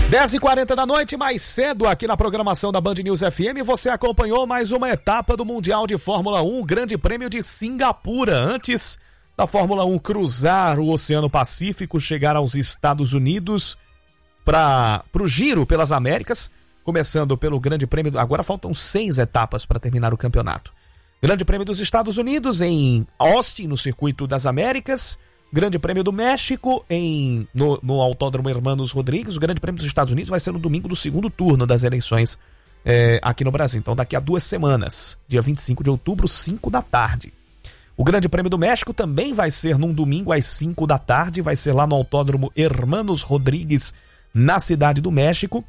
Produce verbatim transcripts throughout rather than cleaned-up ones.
dez e quarenta da noite, mais cedo aqui na programação da Band News F M, você acompanhou mais uma etapa do Mundial de Fórmula um, Grande Prêmio de Singapura. Antes da Fórmula um cruzar o Oceano Pacífico, chegar aos Estados Unidos para o giro pelas Américas, começando pelo Grande Prêmio, agora faltam seis etapas para terminar o campeonato. Grande Prêmio dos Estados Unidos em Austin, no Circuito das Américas, Grande Prêmio do México em, no, no Autódromo Hermanos Rodrigues. O Grande Prêmio dos Estados Unidos vai ser no domingo do segundo turno das eleições é, aqui no Brasil. Então daqui a duas semanas, dia vinte e cinco de outubro, cinco da tarde. O Grande Prêmio do México também vai ser num domingo às cinco da tarde. Vai ser lá no Autódromo Hermanos Rodrigues, na Cidade do México.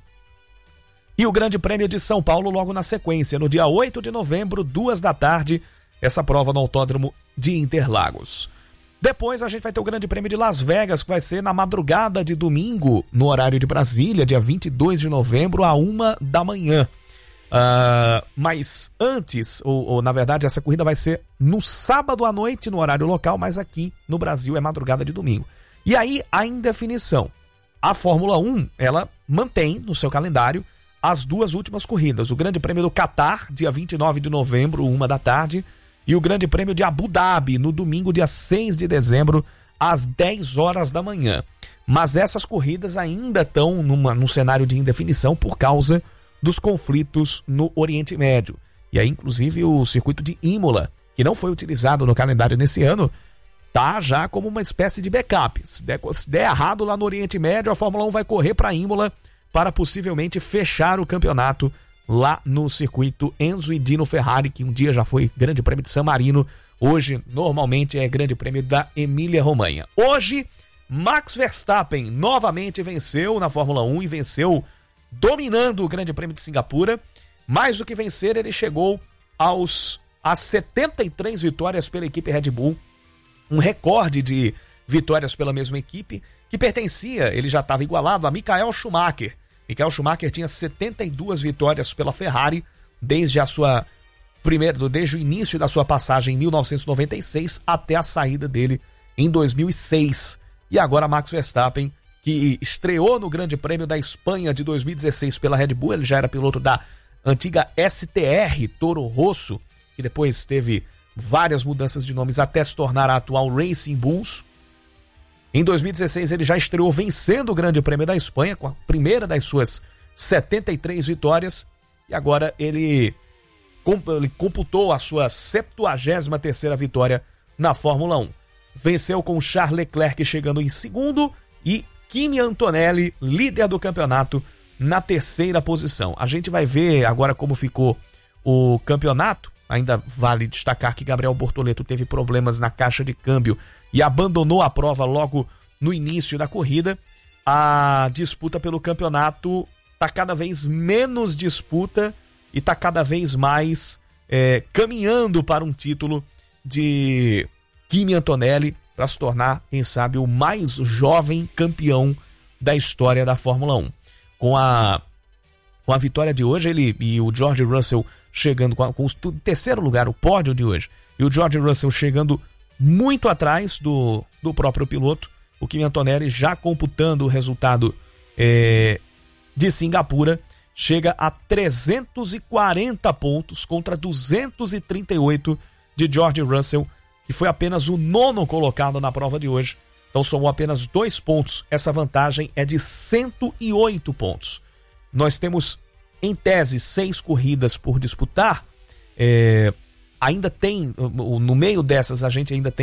E o Grande Prêmio de São Paulo logo na sequência, no dia oito de novembro, duas da tarde, essa prova no Autódromo de Interlagos. Depois a gente vai ter o Grande Prêmio de Las Vegas, que vai ser na madrugada de domingo, no horário de Brasília, dia vinte e dois de novembro, a uma da manhã. Uh, mas antes, ou, ou na verdade essa corrida vai ser no sábado à noite, no horário local, mas aqui no Brasil é madrugada de domingo. E aí, a indefinição. A Fórmula um, ela mantém no seu calendário as duas últimas corridas. O Grande Prêmio do Catar, dia vinte e nove de novembro, uma da tarde, e o Grande Prêmio de Abu Dhabi, no domingo, dia seis de dezembro, às dez horas da manhã. Mas essas corridas ainda estão numa, num cenário de indefinição por causa dos conflitos no Oriente Médio. E aí, inclusive, o circuito de Imola, que não foi utilizado no calendário nesse ano, tá já como uma espécie de backup. Se der, se der errado lá no Oriente Médio, a Fórmula um vai correr para Imola para possivelmente fechar o campeonato lá no circuito Enzo e Dino Ferrari, que um dia já foi Grande Prêmio de San Marino, hoje normalmente é Grande Prêmio da Emília-Romanha. Hoje, Max Verstappen novamente venceu na Fórmula um e venceu dominando o Grande Prêmio de Singapura. Mais do que vencer, ele chegou aos, às setenta e três vitórias pela equipe Red Bull, um recorde de vitórias pela mesma equipe, que pertencia, ele já estava igualado a Michael Schumacher. Michael Schumacher tinha setenta e duas vitórias pela Ferrari desde a sua primeira, desde o início da sua passagem em mil novecentos e noventa e seis até a saída dele em dois mil e seis. E agora Max Verstappen, que estreou no Grande Prêmio da Espanha de dois mil e dezesseis pela Red Bull, ele já era piloto da antiga S T R Toro Rosso, que depois teve várias mudanças de nomes até se tornar a atual Racing Bulls. Em dois mil e dezesseis ele já estreou vencendo o Grande Prêmio da Espanha, com a primeira das suas setenta e três vitórias, e agora ele, ele computou a sua septuagésima terceira vitória na Fórmula um. Venceu com Charles Leclerc chegando em segundo e Kimi Antonelli, líder do campeonato, na terceira posição. A gente vai ver agora como ficou o campeonato. Ainda vale destacar que Gabriel Bortoleto teve problemas na caixa de câmbio e abandonou a prova logo no início da corrida. A disputa pelo campeonato está cada vez menos disputa e está cada vez mais é, caminhando para um título de Kimi Antonelli para se tornar, quem sabe, o mais jovem campeão da história da Fórmula um. Com a, com a vitória de hoje, ele e o George Russell chegando com, a, com o terceiro lugar, o pódio de hoje, e o George Russell chegando muito atrás do, do próprio piloto, o Kimi Antonelli já computando o resultado é, de Singapura, chega a trezentos e quarenta pontos contra duzentos e trinta e oito de George Russell, que foi apenas o nono colocado na prova de hoje. Então somou apenas dois pontos, essa vantagem é de cento e oito pontos. Nós temos, em tese, seis corridas por disputar, é, ainda tem, no meio dessas a gente ainda tem